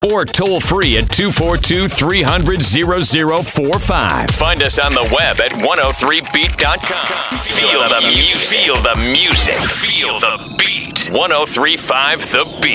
or toll free at 242-300-0045. Find us on the web at 103beat.com. Feel the music. Feel the beat. 103.5 The Beat.